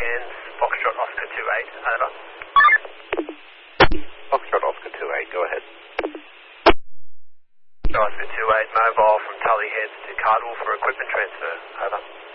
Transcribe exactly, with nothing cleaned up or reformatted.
Cairns, Foxtrot Oscar two eight, over. Foxtrot Oscar two eight, go ahead. Oscar two eight, mobile from Tully Heads to Cardwell for equipment transfer, over.